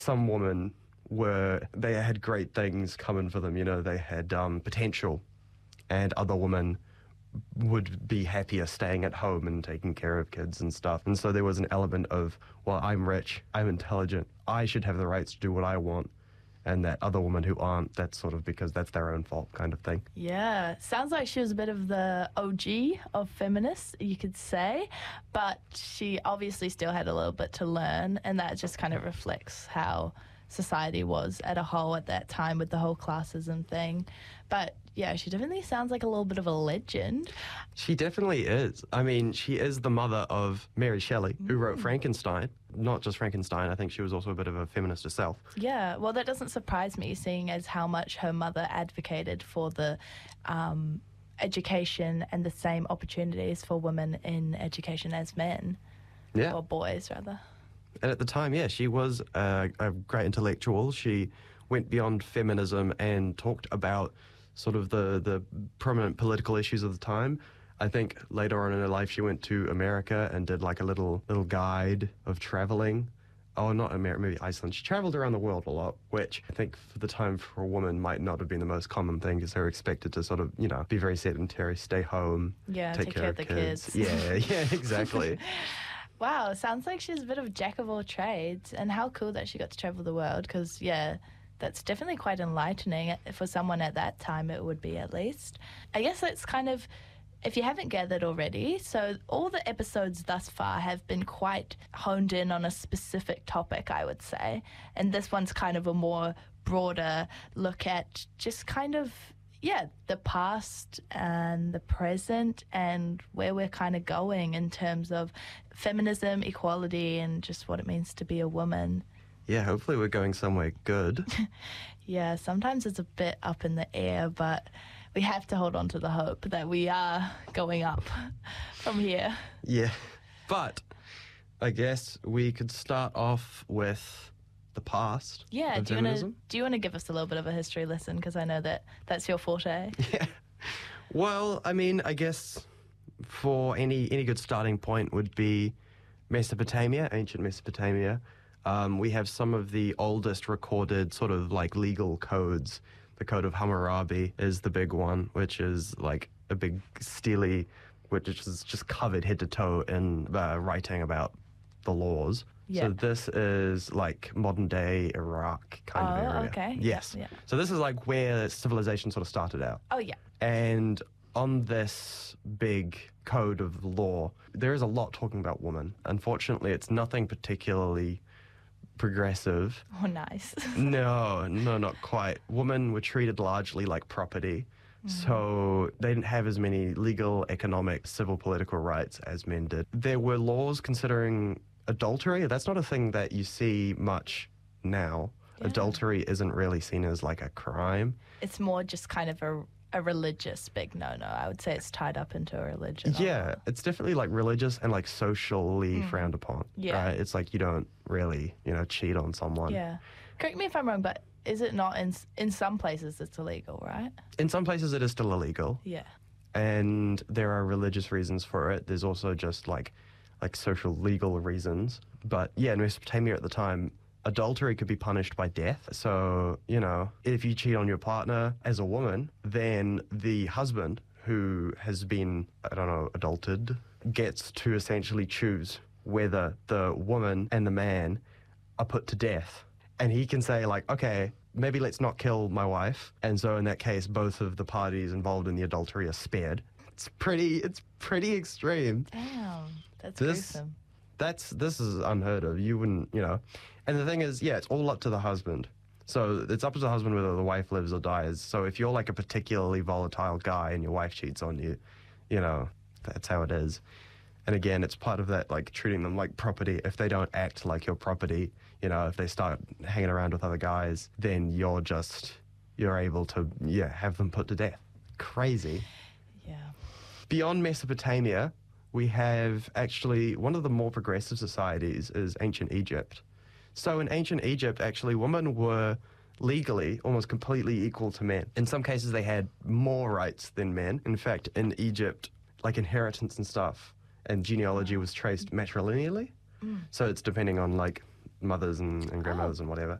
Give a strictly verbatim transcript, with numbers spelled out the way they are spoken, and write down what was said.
Some women were, they had great things coming for them, you know, they had um, potential, and other women would be happier staying at home and taking care of kids and stuff. And so there was an element of, well, I'm rich, I'm intelligent, I should have the rights to do what I want. And that other women who aren't, that's sort of because that's their own fault kind of thing. Yeah, sounds like she was a bit of the O G of feminists, you could say, but she obviously still had a little bit to learn, and that just kind of reflects how society was at a whole at that time with the whole classism thing. But yeah, she definitely sounds like a little bit of a legend. She definitely is. I mean, she is the mother of Mary Shelley, who wrote Frankenstein. Not just Frankenstein, I think she was also a bit of a feminist herself. Yeah, well, that doesn't surprise me, seeing as how much her mother advocated for the um, education and the same opportunities for women in education as men. Yeah. Or boys, rather. And at the time, yeah, she was a, a great intellectual. She went beyond feminism and talked about sort of the, the prominent political issues of the time. I think later on in her life she went to America and did like a little little guide of traveling. Oh, not America, maybe Iceland. She traveled around the world a lot, which I think for the time for a woman might not have been the most common thing, because they were expected to sort of, you know, be very sedentary, stay home, yeah, take, take care, care of the kids. kids. Yeah, yeah, exactly. Wow, sounds like she's a bit of a jack of all trades, and how cool that she got to travel the world, because, yeah, that's definitely quite enlightening. For someone at that time, it would be, at least. I guess it's kind of, if you haven't gathered already, so all the episodes thus far have been quite honed in on a specific topic, I would say. And this one's kind of a more broader look at just kind of, yeah, the past and the present and where we're kind of going in terms of feminism, equality, and just what it means to be a woman. Yeah, hopefully we're going somewhere good. Yeah, sometimes it's a bit up in the air, but we have to hold on to the hope that we are going up from here. Yeah, but I guess we could start off with the past. Yeah, of do you want feminism. to do you want to give us a little bit of a history lesson, because I know that that's your forte. Yeah. Well, I mean, I guess for any any good starting point would be Mesopotamia, ancient Mesopotamia. Um, we have some of the oldest recorded sort of like legal codes. The Code of Hammurabi is the big one, which is like a big stele, which is just covered head to toe in uh, writing about the laws. Yeah. So this is like modern day Iraq kind Oh, of area. okay. Yes. Yeah, yeah. So this is like where civilization sort of started out. Oh, yeah. And on this big code of law, there is a lot talking about women. Unfortunately, it's nothing particularly progressive. Oh, nice. No, no, not quite. Women were treated largely like property. So they didn't have as many legal, economic, civil, political rights as men did. There were laws considering adultery. That's not a thing that you see much now. Yeah. Adultery isn't really seen as like a crime. It's more just kind of a, a religious big no-no. I would say it's tied up into a religion. Yeah, it's definitely like religious and like socially frowned upon. Yeah. Right? It's like you don't really, you know, cheat on someone. Yeah. Correct me if I'm wrong, but is it not in in some places it's illegal, right? In some places it is still illegal. Yeah. And there are religious reasons for it. There's also just like like social legal reasons. But yeah, in Mesopotamia at the time, adultery could be punished by death. So, you know, if you cheat on your partner as a woman, then the husband who has been, I don't know, adulterated, gets to essentially choose whether the woman and the man are put to death. And he can say, like, okay, maybe let's not kill my wife. And so in that case, both of the parties involved in the adultery are spared. It's pretty, it's pretty extreme. Damn. That's This- gruesome. That's, this is unheard of. You wouldn't, you know. And the thing is, yeah, it's all up to the husband. So it's up to the husband whether the wife lives or dies. So if you're like a particularly volatile guy and your wife cheats on you, you know, that's how it is. And again, it's part of that, like, treating them like property. If they don't act like your property, you know, if they start hanging around with other guys, then you're just, you're able to, yeah, have them put to death. Crazy. Yeah. Beyond Mesopotamia, we have actually one of the more progressive societies is ancient Egypt. So in ancient Egypt, actually, women were legally almost completely equal to men. In some cases, they had more rights than men. In fact, in Egypt, like inheritance and stuff and genealogy was traced matrilineally. So it's depending on like mothers and, and grandmothers and whatever.